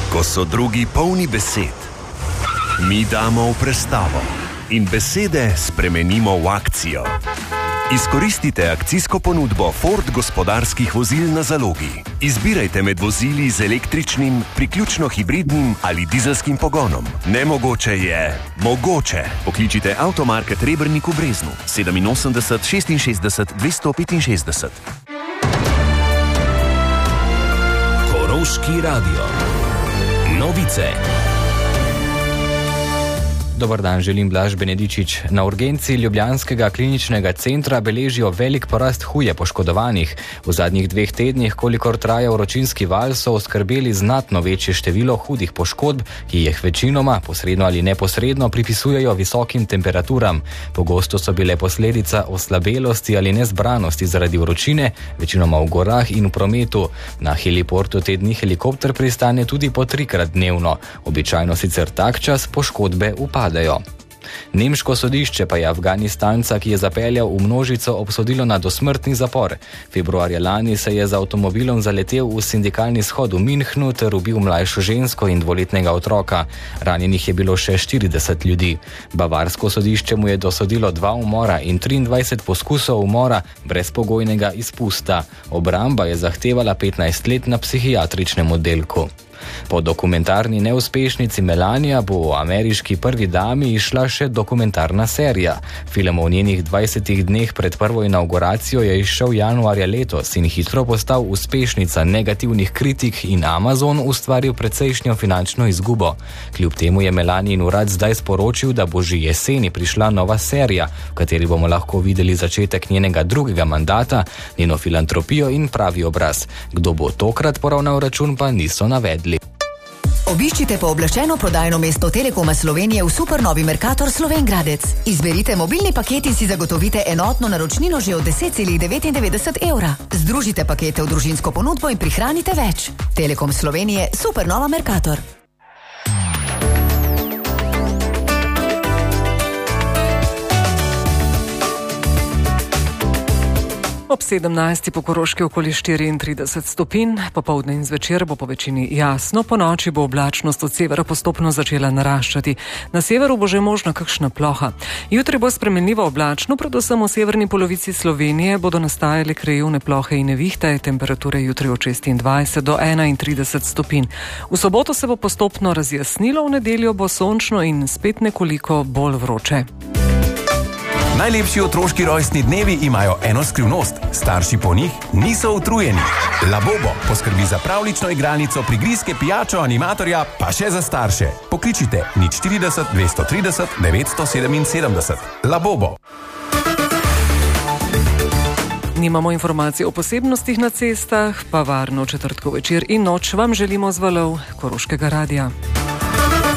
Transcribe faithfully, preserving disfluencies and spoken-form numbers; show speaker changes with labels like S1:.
S1: Ko so drugi polni besed, mi damo v prestavo in besede spremenimo v akcijo. Izkoristite akcijsko ponudbo Ford gospodarskih vozil na zalogi. Izbirajte med vozili z električnim, priključno hibridnim ali dizelskim pogonom. Nemogoče je mogoče. Pokličite Avtomarket Rebernik v Breznu sedeminosemdeset šestinšestdeset dvesto petinšestdeset.
S2: Koroški radio. Novice.
S3: Dobar dan, želim Blaž Benedičič. Na urgenci Ljubljanskega kliničnega centra beležijo velik porast huje poškodovanih. V zadnjih dveh tednih, kolikor traja vročinski val, so oskrbeli znatno večje število hudih poškodb, ki jih večinoma, posredno ali neposredno, pripisujejo visokim temperaturam. Pogosto so bile posledica oslabelosti ali nezbranosti zaradi vročine, večinoma v gorah in v prometu. Na heliportu te dni helikopter pristane tudi po trikrat dnevno. Običajno sicer tak čas poškodbe upadajo. Nemško sodišče pa je Afganistanca, ki je zapeljal v množico, obsodilo na dosmrtni zapor. Februarja lani se je z avtomobilom zaletel v sindikalni shod v Münchnu ter ubil mlajšo žensko in dvoletnega otroka. Ranjenih je bilo še štirideset ljudi. Bavarsko sodišče mu je dosodilo dva umora in triindvajset poskusov umora brez pogojnega izpusta. Obramba je zahtevala petnajst let na psihiatričnem oddelku. Po dokumentarni neuspešnici Melania bo o ameriški prvi dami išla še dokumentarna serija. Film o njenih dvajsetih dneh pred prvo inauguracijo je izšel januarja letos in hitro postal uspešnica negativnih kritik in Amazon ustvaril precejšnjo finančno izgubo. Kljub temu je Melanin urad zdaj sporočil, da bo že jeseni prišla nova serija, v kateri bomo lahko videli začetek njenega drugega mandata, njeno filantropijo in pravi obraz. Kdo bo tokrat poravnal račun, pa niso navedli.
S4: Obiščite pooblaščeno prodajno mesto Telekoma Slovenije v supernovi Mercator Slovenj Gradec. Izberite mobilni paket in si zagotovite enotno naročnino že od deset celih devetindevetdeset evra. Združite pakete v družinsko ponudbo in prihranite več. Telekom Slovenije, supernova Mercator.
S5: Ob sedemnajsti po Koroški okoli štiriintrideset stopinj, popoldne in zvečer bo po večini jasno, po noči bo oblačnost od severa postopno začela naraščati. Na severu bo že možna kakšna ploha. Jutri bo spremenljivo oblačno, predvsem v severni polovici Slovenije bodo nastajale krajevne plohe in nevihte, temperature jutri od šestindvajset do enaintrideset stopinj. V soboto se bo postopno razjasnilo, v nedeljo bo sončno in spet nekoliko bolj vroče.
S6: Najlepši otroški rojstni dnevi imajo eno skrivnost. Starši po njih niso utrujeni. Labobo poskrbi za pravlično igralnico, prigrizke, pijačo, animatorja, pa še za starše. Pokličite nič štirideset dvesto trideset devetsto sedeminsedemdeset. Labobo.
S5: Nimamo informacij o posebnostih na cestah, pa varno četrtkov večer in noč vam želimo z valov Koroškega radia.